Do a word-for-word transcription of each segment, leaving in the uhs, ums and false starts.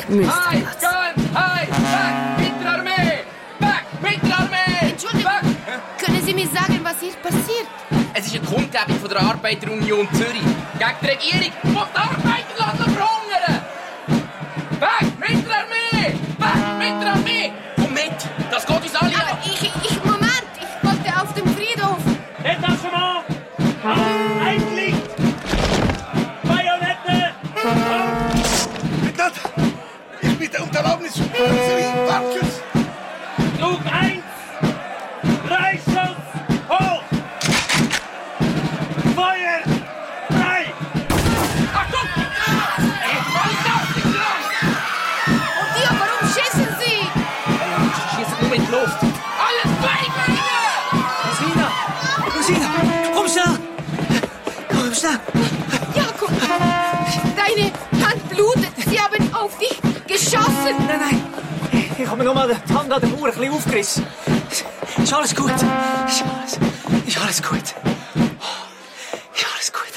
Münsterplatz. Hi, weg mit der Armee! Weg mit der Armee! Entschuldigung, können Sie mir sagen, was hier passiert? Es ist eine Kundgebung von der Arbeiterunion Zürich gegen die Regierung, die die Arbeiter verhungern. Weg mit der Armee! Weg mit der Armee! Komm mit, das geht uns alle Aber an. ich, ich, Moment, ich wollte auf dem Friedhof. Detachement! Eigentlich! Bajonette! Lieutenant, ich bitte um die Erlaubnis unseres Wartschutz. Zug eins! Drei Schuss! Hoch! Feuer! Drei! Achtung! Und ihr, warum schießen Sie? Sie schießen nur in die Luft. Alles bleiben! Rosina! Rosina! Komm schnell! Komm schnell! Jakob, deine Hand blutet. Sie haben auf dich geschossen. Nein, nein! Ich habe mir nur mal die Hand an der Mauer ein bisschen aufgerissen. Ist alles gut? Ist alles, ist alles gut? Ist alles gut?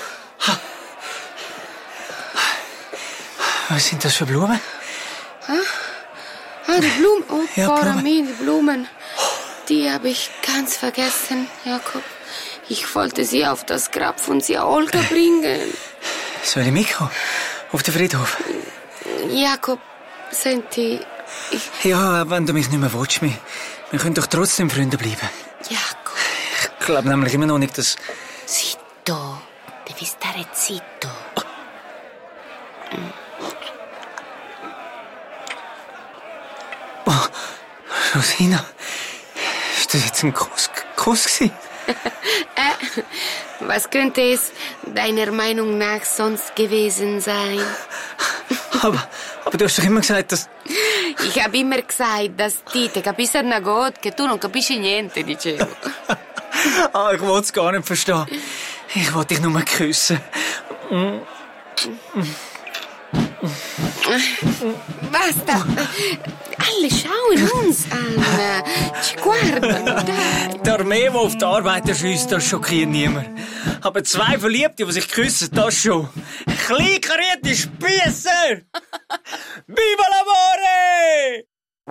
Was sind das für Blumen? Ah, die Blumen. Oh, Ja, Blumen. Paramie, die Blumen. Die habe ich ganz vergessen, Jakob. Ich wollte sie auf das Grab von Sia Olga bringen. Soll ich mitkommen? Auf den Friedhof? Jakob, Senti, ich... Ja, wenn du mich nicht mehr willst. Wir, wir können doch trotzdem Freunde bleiben. Jakob. Ich glaube nämlich immer noch nicht, dass... Zitto. Devi stare zitto. Oh, Rosina, ist das jetzt ein Kuss, Kuss gewesen? Äh, was könnte es deiner Meinung nach sonst gewesen sein? Aber, aber du hast doch immer gesagt, dass... Ich habe immer gesagt, dass ti te capisci una god, che tu non capisci niente, dicevo. Ah, ich wollte es gar nicht verstehen. Ich wollte dich nur küssen. Basta. Alle schauen uns an. Ci guardano, dai. Die Armee, die auf die Arbeiter schiesst, das schockiert niemand. Aber zwei Verliebte, die sich küssen, das schon. Klein karierte Spiesser! Viva l'amore!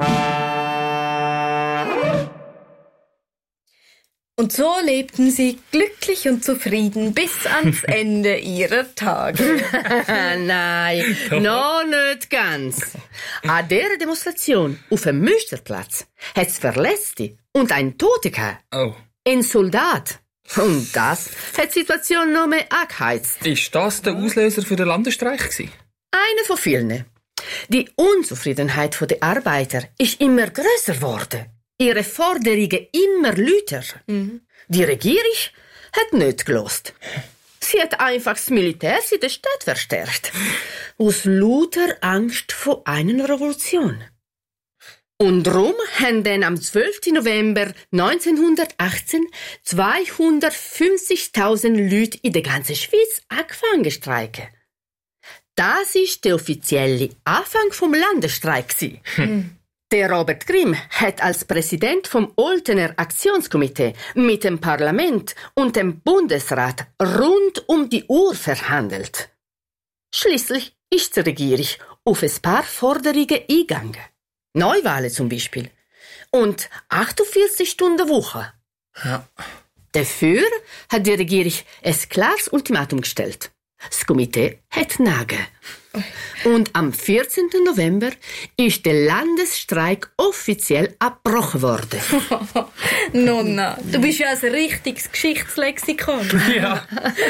Und so lebten sie glücklich und zufrieden bis ans Ende ihrer Tage. Nein, noch nicht ganz. An dieser Demonstration auf dem Münsterplatz hat es Verletzte und einen Toten gehabt. Oh. Ein Soldat. Und das hat die Situation noch mehr angeheizt. Ist das der Auslöser für den Landesstreik gewesen? Einer von vielen. Die Unzufriedenheit der Arbeiter ist immer grösser geworden. Ihre Forderungen immer lauter. Mhm. Die Regierung hat nicht gelost. Sie hat einfach das Militär in der Stadt verstärkt. Aus lauter Angst vor einer Revolution. Und darum haben dann am zwölften November neunzehnhundertachtzehn zweihundertfünfzigtausend Leute in der ganzen Schweiz angefangen zu streiken. Das war der offizielle Anfang vom Landesstreik. Mhm. Der Robert Grimm hat als Präsident vom Oltener Aktionskomitee mit dem Parlament und dem Bundesrat rund um die Uhr verhandelt. Schließlich ist die Regierung auf ein paar Forderungen eingegangen. Neuwahlen zum Beispiel. Und achtundvierzig Stunden Woche. Ja. Dafür hat die Regierung ein klares Ultimatum gestellt. Das Komitee hat Nein. Und am vierzehnten November ist der Landesstreik offiziell abgebrochen worden. Nonna, du bist ja ein richtiges Geschichtslexikon. Ja.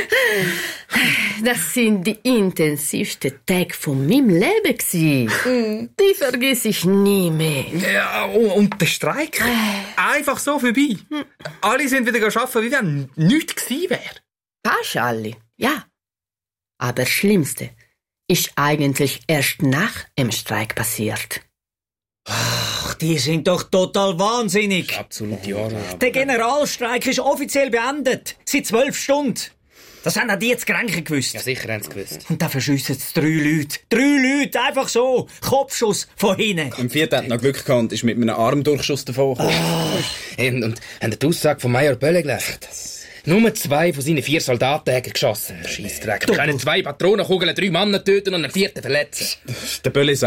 Das sind die intensivsten Tage von meinem Leben gewesen. Mm. Die vergesse ich nie mehr. Ja, und der Streik? Einfach so vorbei. Alle sind wieder arbeiten, wie wenn nichts gewesen wäre. Fast alle, ja. Aber das Schlimmste ist eigentlich erst nach dem Streik passiert. Ach, die sind doch total wahnsinnig. Absolut, ja. Der Generalstreik ist offiziell beendet. Seit zwölf Stunden. Das haben auch die jetzt Kränken gewusst. Ja, sicher haben sie gewusst. Und dann verschiessen es drei Leute. Drei Leute, einfach so. Kopfschuss von hinten. Im vierten hat noch Glück gehabt und ist mit einem Armdurchschuss davon gekommen. Oh. Und, und haben die Aussage von Major Bölle gelesen? Nur zwei von seinen vier Soldaten haben geschossen. Scheissdreck. Wir können zwei Patronenkugeln, drei Männer töten und einen vierten verletzen. Der Bölle sagt,